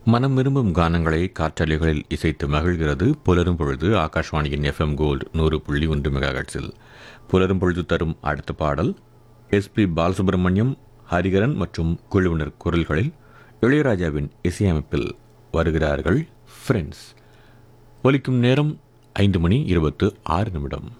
மனம் விரும்பும் கானங்களை காற்றலைகளில் இசைத்து மகிழ்கிறது புலரும் பொழுது. ஆகாஷ்வாணியின் FM கோல்டு 100.1 மெகாஹெர்ட்ஸில் புலரும் பொழுது தரும் அடுத்த பாடல் SP பாலசுப்ரமணியம், ஹரிகரன் மற்றும் குழுவினர் குரல்களில் இளையராஜாவின் இசையமைப்பில் வருகிறார்கள் ஃப்ரெண்ட்ஸ். ஒலிக்கும் நேரம் 5:26.